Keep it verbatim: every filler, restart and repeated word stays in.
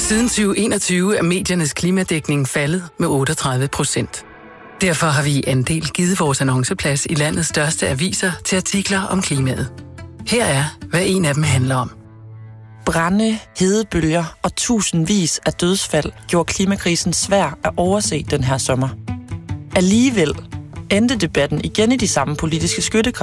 Siden tyve enogtyve er mediernes klimadækning faldet med otteogtredive procent. Derfor har vi i Andel givet vores annonceplads i landets største aviser til artikler om klimaet. Her er, hvad en af dem handler om. Brande, hedebølger og tusindvis af dødsfald gjorde klimakrisen svær at overse den her sommer. Alligevel endte debatten igen i de samme politiske skyttegrave.